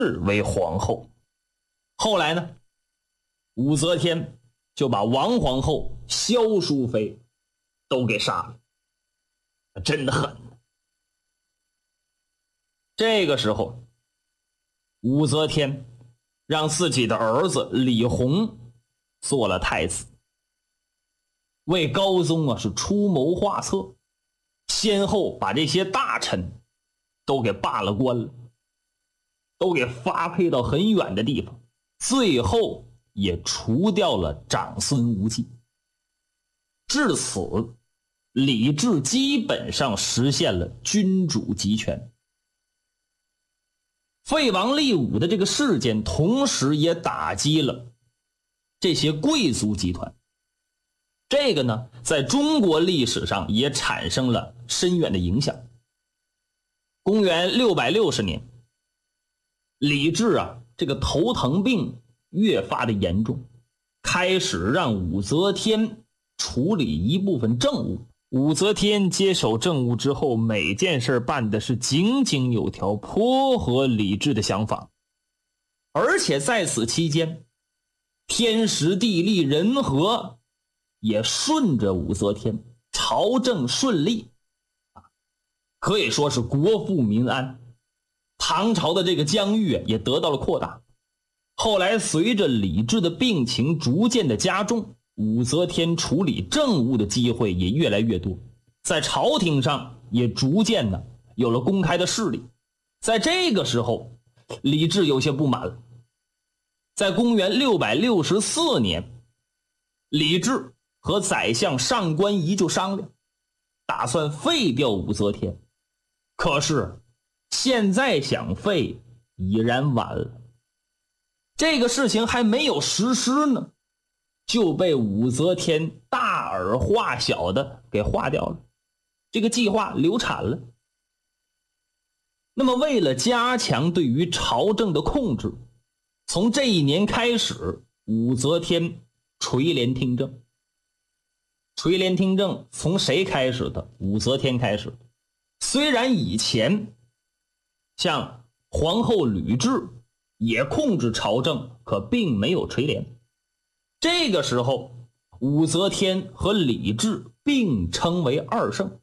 为皇后。后来呢，武则天就把王皇后、萧淑妃都给杀了，真的狠。这个时候，武则天让自己的儿子李弘做了太子，为高宗是出谋划策，先后把这些大臣都给罢了官了，都给发配到很远的地方，最后也除掉了长孙无忌。至此，李治基本上实现了君主集权。废王立武的这个事件，同时也打击了这些贵族集团。这个呢，在中国历史上也产生了深远的影响。公元660年，李治这个头疼病越发的严重，开始让武则天处理一部分政务。武则天接手政务之后，每件事办的是井井有条，颇合李治的想法。而且在此期间，天时地利人和也顺着武则天，朝政顺利，可以说是国富民安。唐朝的这个疆域也得到了扩大。后来随着李治的病情逐渐的加重，武则天处理政务的机会也越来越多，在朝廷上也逐渐的有了公开的势力。在这个时候，李治有些不满了。在公元664年，李治和宰相上官仪就商量，打算废掉武则天。可是现在想废已然晚了，这个事情还没有实施呢，就被武则天大而化小的给化掉了，这个计划流产了。那么为了加强对于朝政的控制，从这一年开始，武则天垂帘听政。垂帘听政从谁开始的？武则天开始的。虽然以前像皇后吕雉也控制朝政，可并没有垂帘。这个时候，武则天和李治并称为二圣。